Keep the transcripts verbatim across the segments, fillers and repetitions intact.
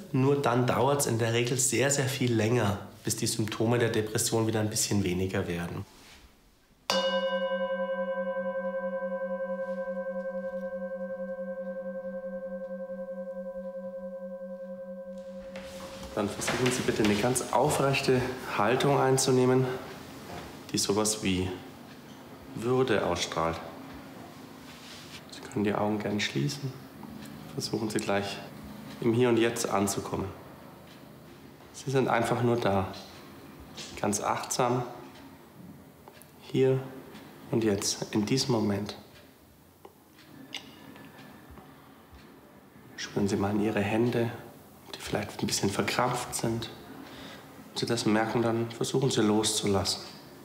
nur dann dauert es in der Regel sehr, sehr viel länger, bis die Symptome der Depression wieder ein bisschen weniger werden. Dann versuchen Sie bitte eine ganz aufrechte Haltung einzunehmen, die sowas wie Würde ausstrahlt. Sie können die Augen gerne schließen. Versuchen Sie gleich im Hier und Jetzt anzukommen. Sie sind einfach nur da, ganz achtsam, hier und jetzt, in diesem Moment. Spüren Sie mal in Ihre Hände, die vielleicht ein bisschen verkrampft sind. Wenn Sie das merken, dann versuchen Sie loszulassen.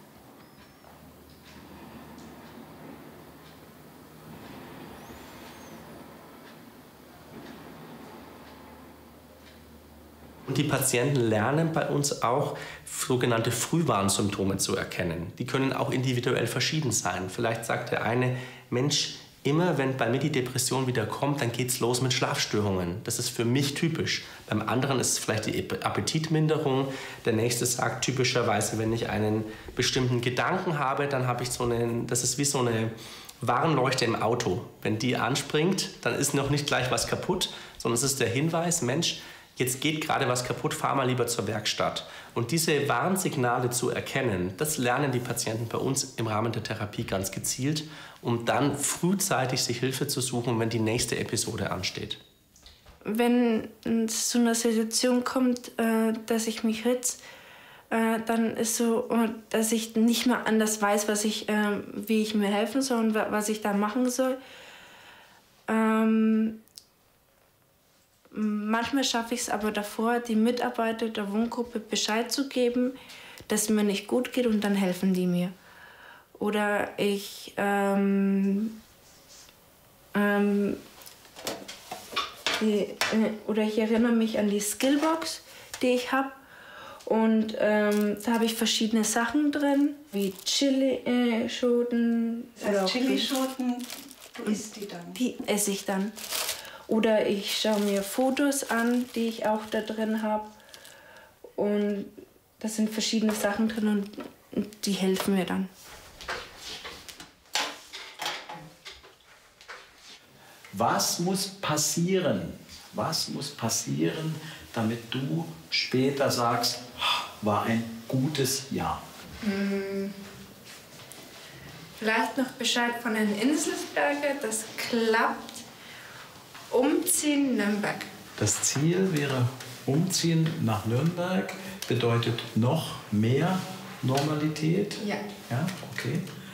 Und die Patienten lernen bei uns auch, sogenannte Frühwarnsymptome zu erkennen. Die können auch individuell verschieden sein. Vielleicht sagt der eine, Mensch, immer wenn bei mir die Depression wieder kommt, dann geht's los mit Schlafstörungen. Das ist für mich typisch. Beim anderen ist es vielleicht die Appetitminderung. Der nächste sagt typischerweise, wenn ich einen bestimmten Gedanken habe, dann habe ich so einen, das ist wie so eine Warnleuchte im Auto. Wenn die anspringt, dann ist noch nicht gleich was kaputt, sondern es ist der Hinweis, Mensch, jetzt geht gerade was kaputt, fahr mal lieber zur Werkstatt. Und diese Warnsignale zu erkennen, das lernen die Patienten bei uns im Rahmen der Therapie ganz gezielt, um dann frühzeitig sich Hilfe zu suchen, wenn die nächste Episode ansteht. Wenn es zu einer Situation kommt, äh, dass ich mich ritze, äh, dann ist so, dass ich nicht mehr anders weiß, was ich, äh, wie ich mir helfen soll und was ich da machen soll. Ähm, Manchmal schaffe ich es aber davor, die Mitarbeiter der Wohngruppe Bescheid zu geben, dass es mir nicht gut geht und dann helfen die mir. Oder ich, ähm, ähm, die, äh, oder ich erinnere mich an die Skillbox, die ich habe. Und ähm, da habe ich verschiedene Sachen drin, wie Chili-Schoten. Äh, Chili-Schoten, du isst die dann? Die esse ich dann. Oder ich schaue mir Fotos an, die ich auch da drin habe. Und da sind verschiedene Sachen drin und, und die helfen mir dann. Was muss passieren? Was muss passieren, damit du später sagst, war ein gutes Jahr? Hm. Vielleicht noch Bescheid von den Inselsberger, das klappt. Umziehen Nürnberg. Das Ziel wäre Umziehen nach Nürnberg, bedeutet noch mehr Normalität? Ja. Ja, okay.